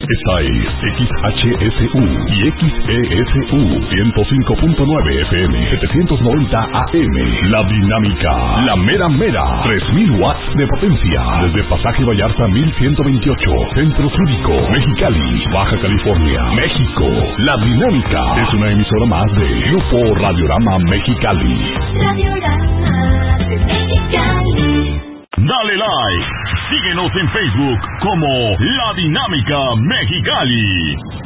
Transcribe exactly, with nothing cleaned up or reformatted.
Esta es X H S U y X E S U ciento cinco punto nueve F M, setecientos noventa A M. La Dinámica, la mera mera, tres mil watts de potencia. Desde Pasaje Vallarta mil ciento veintiocho, Centro Cívico, Mexicali, Baja California, México. La Dinámica es una emisora más de Grupo Radiorama Mexicali. Radiorama Mexicali. Dale like, síguenos en Facebook como La Dinámica Mexicali.